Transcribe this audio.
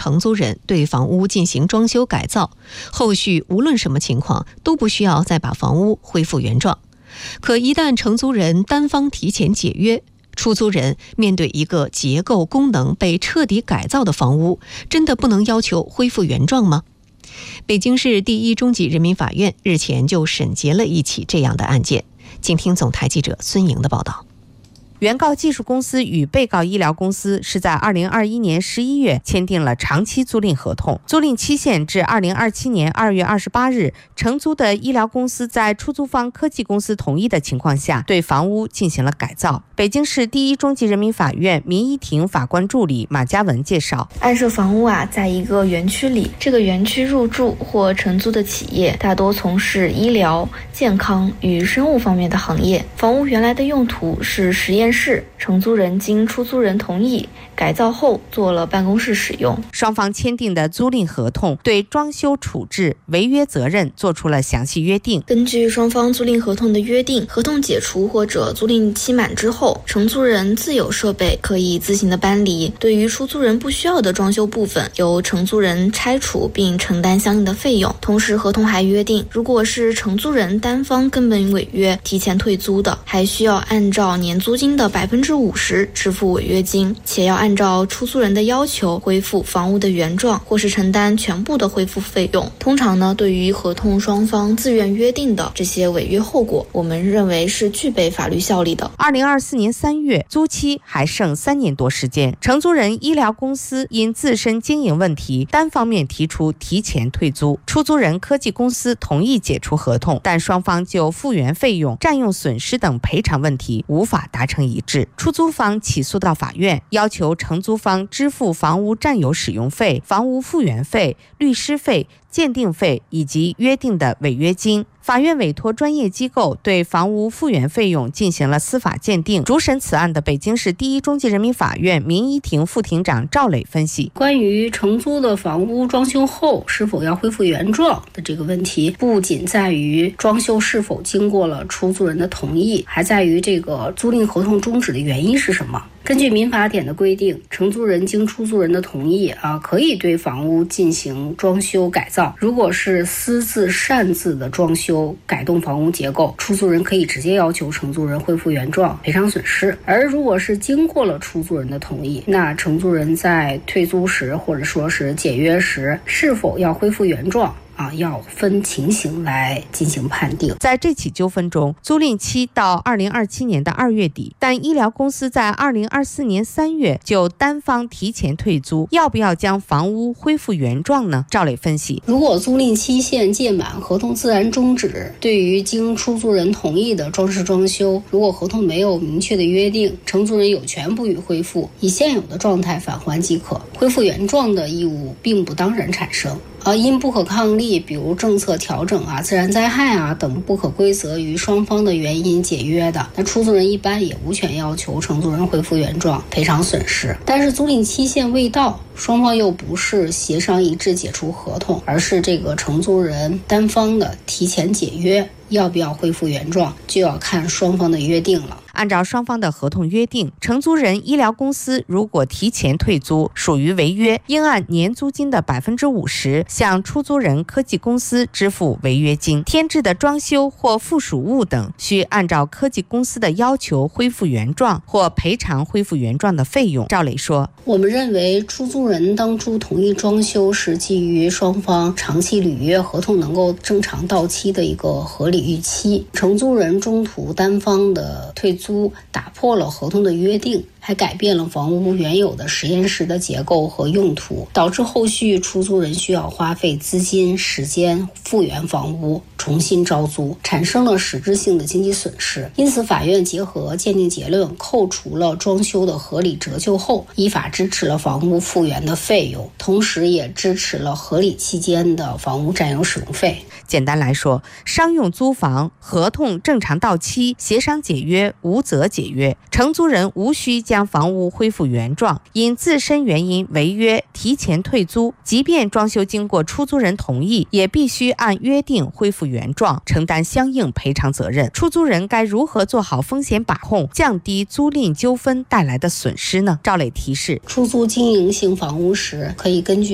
承租人对房屋进行装修改造，后续无论什么情况都不需要再把房屋恢复原状。可一旦承租人单方提前解约，出租人面对一个结构功能被彻底改造的房屋，真的不能要求恢复原状吗？北京市第一中级人民法院日前就审结了一起这样的案件。请听总台记者孙莹的报道。 原告技术公司与被告医疗公司是在2021年11月签订了长期租赁合同，租赁期限至2027年2月28日。承租的医疗公司在出租方科技公司同意的情况下，对房屋进行了改造。北京市第一中级人民法院民一庭法官助理马嘉文介绍， 案涉房屋在一个园区里，这个园区入住或承租的企业大多从事医疗、健康与生物方面的行业。房屋原来的用途是实验室，承租人经出租人同意改造后做了办公室使用。 双方签订的租赁合同对装修处置、违约责任做出了详细约定。 根据双方租赁合同的约定，合同解除或者租赁期满之后，承租人自有设备可以自行的搬离，对于出租人不需要的装修部分，由承租人拆除并承担相应的费用。同时合同还约定，如果是承租人单方根本违约提前退租的，还需要按照年租金的50%支付违约金，且要按照出租人的要求恢复房屋的原状，或是承担全部的恢复费用。通常呢，对于合同双方自愿约定的这些违约后果，我们认为是具备法律效力的。 2024年3月，租期还剩3年多时间，承租人医疗公司因自身经营问题，单方面提出提前退租，出租人科技公司同意解除合同，但双方就复原费用、占用损失等赔偿问题无法达成一致。出租方起诉到法院，要求承租方支付房屋占有使用费、房屋复原费、律师费、鉴定费以及约定的违约金。法院委托专业机构对房屋复原费用进行了司法鉴定。主审此案的北京市第一中级人民法院民一庭副庭长赵磊分析， 关于承租的房屋装修后是否要恢复原状的这个问题，不仅在于装修是否经过了出租人的同意，还在于这个租赁合同终止的原因是什么。根据民法典的规定，承租人经出租人的同意可以对房屋进行装修改造。如果是私自擅自的装修改动房屋结构，出租人可以直接要求承租人恢复原状赔偿损失。而如果是经过了出租人的同意，那承租人在退租时或者说是解约时是否要恢复原状要分情形来进行判定。 在这起纠纷中，租赁期到2027年的2月底，但医疗公司在2024年3月就单方提前退租，要不要将房屋恢复原状呢？赵磊分析， 如果租赁期限届满，合同自然终止，对于经出租人同意的装饰装修，如果合同没有明确的约定，承租人有权不予恢复，以现有的状态返还即可，恢复原状的义务并不当然产生。因不可抗力，比如政策调整自然灾害等不可归责于双方的原因解约的，那出租人一般也无权要求承租人恢复原状赔偿损失。但是租赁期限未到，双方又不是协商一致解除合同，而是这个承租人单方的提前解约，要不要恢复原状就要看双方的约定了。 按照双方的合同约定，承租人医疗公司如果提前退租，属于违约，应按年租金的50%向出租人科技公司支付违约金。添置的装修或附属物等，需按照科技公司的要求恢复原状或赔偿恢复原状的费用。赵磊说， 我们认为出租人当初同意装修是基于双方长期履约合同能够正常到期的一个合理预期，承租人中途单方的退租打破了合同的约定，还改变了房屋原有的实验室的结构和用途，导致后续出租人需要花费资金、时间复原房屋，重新招租，产生了实质性的经济损失。因此法院结合鉴定结论，扣除了装修的合理折旧后，依法支持了房屋复原的费用，同时也支持了合理期间的房屋占有使用费。 简单来说，商用租房合同正常到期，协商解约无责解约，承租人无需将房屋恢复原状，因自身原因违约提前退租，即便装修经过出租人同意，也必须按约定恢复原状，承担相应赔偿责任。出租人该如何做好风险把控，降低租赁纠纷带来的损失呢？赵磊提示， 出租经营性房屋时，可以根据